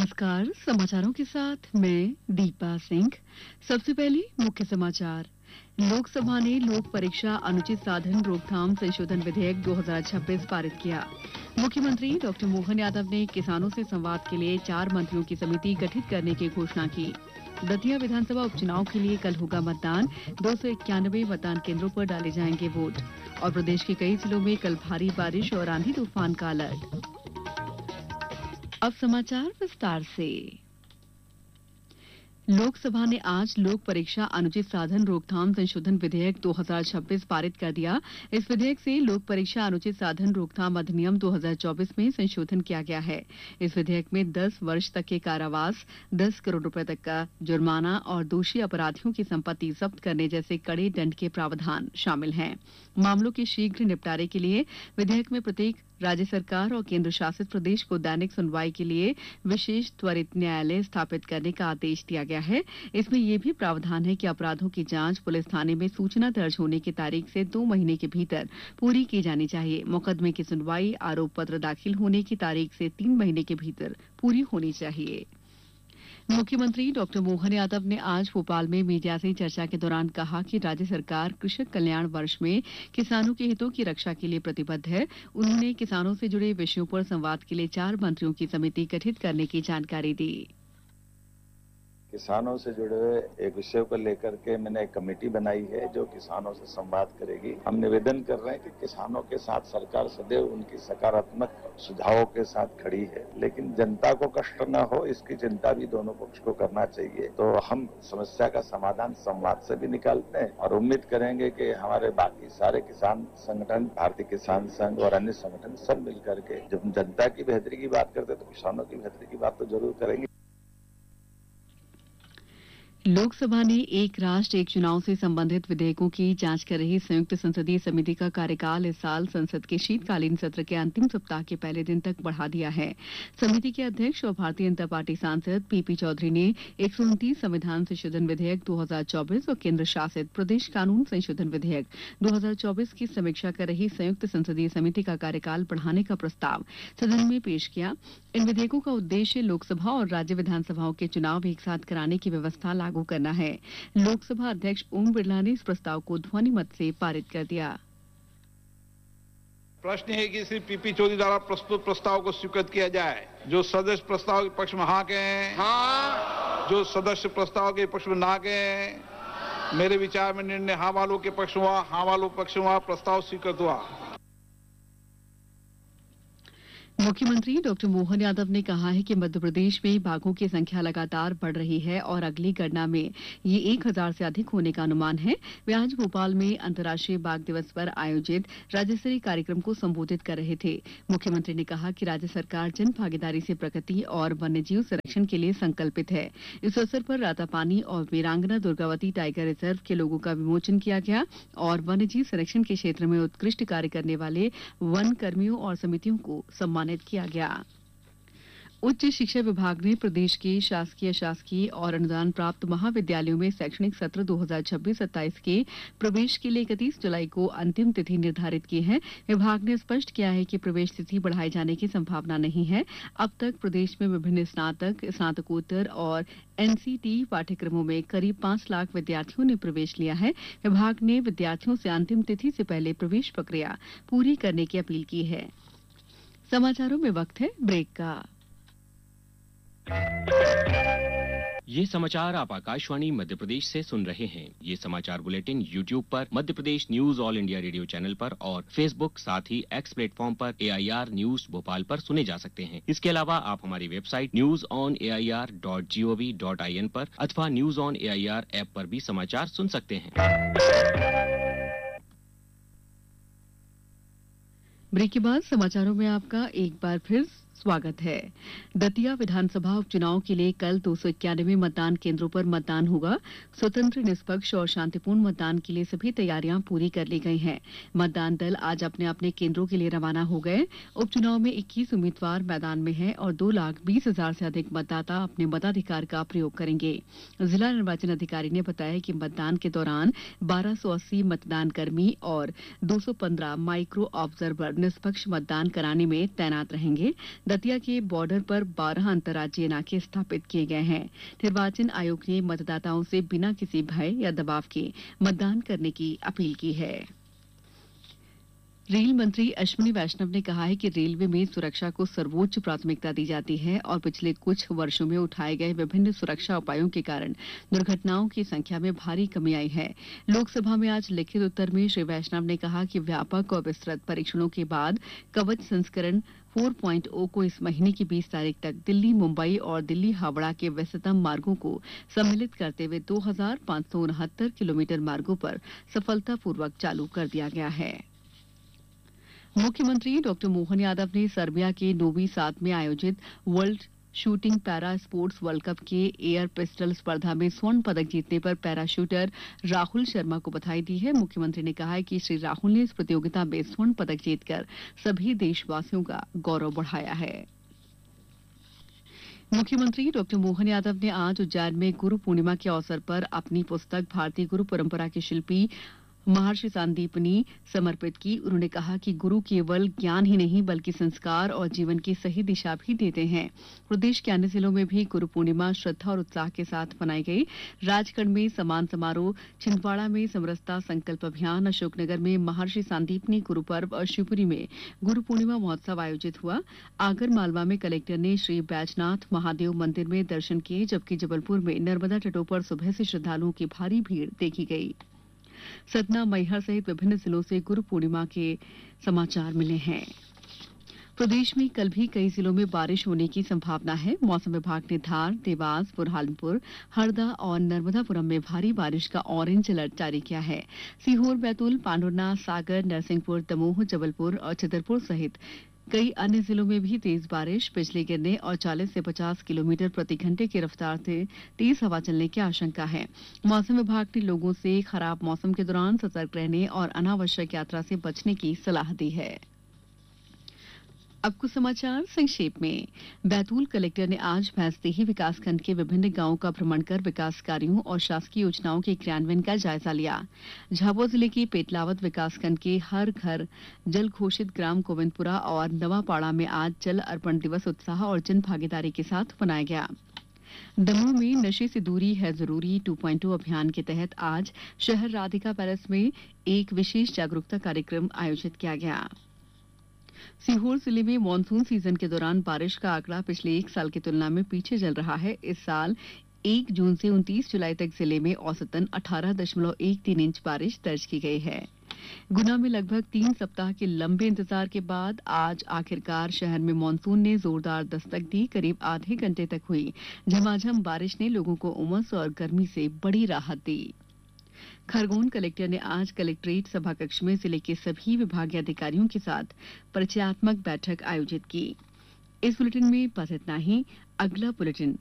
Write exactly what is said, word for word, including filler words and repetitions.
नमस्कार, समाचारों के साथ मैं दीपा सिंह। सबसे पहले मुख्य समाचार। लोकसभा ने लोक परीक्षा अनुचित साधन रोकथाम संशोधन विधेयक दो हज़ार छब्बीस पारित किया। मुख्यमंत्री डॉक्टर मोहन यादव ने किसानों से संवाद के लिए चार मंत्रियों की समिति गठित करने की घोषणा की। दतिया विधानसभा उपचुनाव के लिए कल होगा मतदान। दो सौ इक्यानवे मतदान केंद्रों पर डाले जाएंगे वोट। और प्रदेश के कई जिलों में कल भारी बारिश और आंधी तूफान का अलर्ट। अब समाचार विस्तार से। लोकसभा ने आज लोक परीक्षा अनुचित साधन रोकथाम संशोधन विधेयक दो हज़ार छब्बीस पारित कर दिया। इस विधेयक से लोक परीक्षा अनुचित साधन रोकथाम अधिनियम दो हज़ार चौबीस में संशोधन किया गया है। इस विधेयक में दस वर्ष तक के कारावास, दस करोड़ रुपए तक का जुर्माना और दोषी अपराधियों की संपत्ति जब्त करने जैसे कड़े दंड के प्रावधान शामिल हैं। मामलों के शीघ्र निपटारे के लिए विधेयक में प्रत्येक राज्य सरकार और केंद्र शासित प्रदेश को दैनिक सुनवाई के लिए विशेष त्वरित न्यायालय स्थापित करने का आदेश दिया गया है। इसमें यह भी प्रावधान है कि अपराधों की जांच पुलिस थाने में सूचना दर्ज होने की तारीख से दो महीने के भीतर पूरी की जानी चाहिए। मुकदमे की सुनवाई आरोप पत्र दाखिल होने की तारीख से तीन महीने के भीतर पूरी होनी चाहिए। मुख्यमंत्री डॉक्टर मोहन यादव ने आज भोपाल में मीडिया से चर्चा के दौरान कहा कि राज्य सरकार कृषक कल्याण वर्ष में किसानों के हितों की रक्षा के लिए प्रतिबद्ध है। उन्होंने किसानों से जुड़े विषयों पर संवाद के लिए चार मंत्रियों की समिति गठित करने की जानकारी दी। किसानों से जुड़े हुए एक विषय को लेकर के मैंने एक कमेटी बनाई है जो किसानों से संवाद करेगी। हम निवेदन कर रहे हैं कि किसानों के साथ सरकार सदैव उनकी सकारात्मक सुझावों के साथ खड़ी है, लेकिन जनता को कष्ट न हो इसकी चिंता भी दोनों पक्ष को करना चाहिए। तो हम समस्या का समाधान संवाद से भी निकालते हैं और उम्मीद करेंगे कि हमारे बाकी सारे किसान संगठन, भारतीय किसान संघ और अन्य संगठन सब मिलकर के जब जनता की बेहतरी की बात करते तो किसानों की बेहतरी की बात तो जरूर करेंगे। लोकसभा ने एक राष्ट्र एक चुनाव से संबंधित विधेयकों की जांच कर रही संयुक्त संसदीय समिति का कार्यकाल इस साल संसद के शीतकालीन सत्र के अंतिम सप्ताह के पहले दिन तक बढ़ा दिया है। समिति के अध्यक्ष और भारतीय जनता पार्टी सांसद पीपी चौधरी ने एक सौ उनतीस संविधान संशोधन विधेयक दो हज़ार चौबीस और केंद्र शासित प्रदेश कानून संशोधन विधेयक दो हज़ार चौबीस की समीक्षा कर रही संयुक्त संसदीय समिति का कार्यकाल बढ़ाने का प्रस्ताव सदन में पेश किया। इन विधेयकों का उद्देश्य लोकसभा और राज्य विधानसभाओं के चुनाव एक साथ कराने की व्यवस्था लागू करना है। लोकसभा अध्यक्ष ओम बिरला ने इस प्रस्ताव को ध्वनि मत से पारित कर दिया। प्रश्न है कि श्री पीपी चौधरी द्वारा प्रस्तुत प्रस्ताव को स्वीकृत किया जाए। जो सदस्य प्रस्ताव के पक्ष में हाँ कहें, हाँ। जो सदस्य प्रस्ताव के पक्ष में ना कहें। मेरे विचार में निर्णय हाँ वालों के पक्ष हुआ, हाँ वालों के पक्ष हुआ, प्रस्ताव स्वीकृत हुआ। मुख्यमंत्री डॉक्टर मोहन यादव ने कहा है कि मध्य प्रदेश में बाघों की संख्या लगातार बढ़ रही है और अगली गणना में ये एक हजार से अधिक होने का अनुमान है। वे आज भोपाल में अंतर्राष्ट्रीय बाघ दिवस पर आयोजित राज्य स्तरीय कार्यक्रम को संबोधित कर रहे थे। मुख्यमंत्री ने कहा कि राज्य सरकार जन भागीदारी से प्रकृति और वन्यजीव संरक्षण के लिए संकल्पित है। इस अवसर पर रातापानी और वीरांगना दुर्गावती टाइगर रिजर्व के लोगों का विमोचन किया गया और वन्यजीव संरक्षण के क्षेत्र में उत्कृष्ट कार्य करने वाले वन कर्मियों और समितियों को सम्मानित किया गया। उच्च शिक्षा विभाग ने प्रदेश के शासकीय, शासकीय और अनुदान प्राप्त महाविद्यालयों में शैक्षणिक सत्र दो हज़ार छब्बीस सत्ताईस के प्रवेश के लिए इकतीस जुलाई को अंतिम तिथि निर्धारित की है। विभाग ने स्पष्ट किया है कि प्रवेश तिथि बढ़ाए जाने की संभावना नहीं है। अब तक प्रदेश में विभिन्न स्नातक, स्नातकोत्तर और एनसीटी पाठ्यक्रमों में करीब पांच लाख विद्यार्थियों ने प्रवेश लिया है। विभाग ने विद्यार्थियों से अंतिम तिथि से पहले प्रवेश प्रक्रिया पूरी करने की अपील की है। समाचारों में वक्त है ब्रेक का। ये समाचार आप आकाशवाणी मध्य प्रदेश से सुन रहे हैं। ये समाचार बुलेटिन यूट्यूब पर Madhya Pradesh news all India radio channel पर और फेसबुक साथ ही एक्स प्लेटफॉर्म पर ए आई आर न्यूज भोपाल पर सुने जा सकते हैं। इसके अलावा आप हमारी website news on A I R dot G O V dot I N पर अथवा news on A I R app पर भी समाचार सुन सकते हैं। ब्रेक के बाद समाचारों में आपका एक बार फिर स्वागत है। दतिया विधानसभा उपचुनाव के लिए कल दो सौ इक्यानवे मतदान केंद्रों पर मतदान होगा। स्वतंत्र, निष्पक्ष और शांतिपूर्ण मतदान के लिए सभी तैयारियां पूरी कर ली गई हैं। मतदान दल आज अपने अपने केंद्रों के लिए रवाना हो गए। उपचुनाव में इक्कीस उम्मीदवार मैदान में हैं और दो लाख बीस हजार से अधिक मतदाता अपने मताधिकार का प्रयोग करेंगे। जिला निर्वाचन अधिकारी ने बताया कि मतदान के दौरान बारह सौ अस्सी मतदान कर्मी और दो सौ पंद्रह माइक्रो ऑब्जर्वर निष्पक्ष मतदान कराने में तैनात रहेंगे। दतिया के बॉर्डर पर बारह अंतर्राज्यीय नाके स्थापित किए गए हैं। निर्वाचन आयोग ने मतदाताओं से बिना किसी भय या दबाव के मतदान करने की अपील की है। रेल मंत्री अश्विनी वैष्णव ने कहा है कि रेलवे में सुरक्षा को सर्वोच्च प्राथमिकता दी जाती है और पिछले कुछ वर्षों में उठाए गए विभिन्न सुरक्षा उपायों के कारण दुर्घटनाओं की संख्या में भारी कमी आई है। लोकसभा में आज लिखित उत्तर में श्री वैष्णव ने कहा कि व्यापक और विस्तृत परीक्षणों के बाद कवच संस्करण चार पॉइंट शून्य को इस महीने की बीस तारीख तक दिल्ली मुंबई और दिल्ली हावड़ा के व्यस्ततम मार्गों को सम्मिलित करते हुए दो हजार पांच सौ उनहत्तर किलोमीटर मार्गों पर सफलतापूर्वक चालू कर दिया गया है। मुख्यमंत्री डॉक्टर मोहन यादव ने सर्बिया के नोवी साद में आयोजित world shooting para sports world cup के एयर पिस्टल स्पर्धा में स्वर्ण पदक जीतने पर पैरा शूटर राहुल शर्मा को बधाई दी है। मुख्यमंत्री ने कहा है कि श्री राहुल ने इस प्रतियोगिता में स्वर्ण पदक जीतकर सभी देशवासियों का गौरव बढ़ाया है। मुख्यमंत्री डॉक्टर मोहन यादव ने आज उज्जैन में गुरु पूर्णिमा के अवसर पर अपनी पुस्तक भारतीय गुरु परंपरा के शिल्पी महर्षि सांदीपनी समर्पित की। उन्होंने कहा कि गुरु केवल ज्ञान ही नहीं बल्कि संस्कार और जीवन की सही दिशा भी देते हैं। प्रदेश के अन्य जिलों में भी गुरु पूर्णिमा श्रद्धा और उत्साह के साथ मनाई गई। राजगढ़ में समान समारोह, छिंदवाड़ा में समरसता संकल्प अभियान, अशोकनगर में महर्षि सांदीपनी गुरु पर्व और शिवपुरी में गुरु पूर्णिमा महोत्सव आयोजित हुआ। आगर मालवा में कलेक्टर ने श्री बैजनाथ महादेव मंदिर में दर्शन किए, जबकि जबलपुर में नर्मदा तटों पर सुबह से श्रद्धालुओं की भारी भीड़ देखी गई। सतना, मैहर सहित विभिन्न जिलों से गुरु पूर्णिमा के समाचार मिले हैं। प्रदेश में कल भी कई जिलों में बारिश होने की संभावना है। मौसम विभाग ने धार, देवास, बुरहानपुर, हरदा और नर्मदापुरम में भारी बारिश का ऑरेंज अलर्ट जारी किया है। सीहोर, बैतूल, पांडुरना, सागर, नरसिंहपुर, दमोह, जबलपुर और छतरपुर सहित कई अन्य जिलों में भी तेज बारिश, बिजली गिरने और चालीस से पचास किलोमीटर प्रति घंटे की रफ्तार से तेज हवा चलने की आशंका है। मौसम विभाग ने लोगों से खराब मौसम के दौरान सतर्क रहने और अनावश्यक यात्रा से बचने की सलाह दी है। अब कुछ समाचार संक्षेप में। बैतूल कलेक्टर ने आज भैंसदेही विकासखंड के विभिन्न गांवों का भ्रमण कर विकास कार्यों और शासकीय योजनाओं के क्रियान्वयन का जायजा लिया। झाबुआ जिले के पेटलावत विकासखंड के हर घर जल घोषित ग्राम गोविंदपुरा और नवापाड़ा में आज जल अर्पण दिवस उत्साह और जन भागीदारी के साथ मनाया गया। दमोह में नशे से दूरी है जरूरी टू पॉइंट टू अभियान के तहत आज शहर राधिका पैलेस में एक विशेष जागरूकता कार्यक्रम आयोजित किया गया। सीहोर जिले में मानसून सीजन के दौरान बारिश का आंकड़ा पिछले एक साल की तुलना में पीछे चल रहा है। इस साल एक जून से उनतीस जुलाई तक जिले में औसतन अठारह दशमलव एक तीन इंच बारिश दर्ज की गई है। गुना में लगभग तीन सप्ताह के लंबे इंतजार के बाद आज आखिरकार शहर में मानसून ने जोरदार दस्तक दी। करीब आधे घंटे तक हुई झमाझम बारिश ने लोगों को उमस और गर्मी से बड़ी राहत दी। खरगोन कलेक्टर ने आज कलेक्ट्रेट सभाकक्ष में जिले के सभी विभागीय अधिकारियों के साथ परिचयात्मक बैठक आयोजित की। इस बुलेटिन में बस इतना ही। अगला बुलेटिन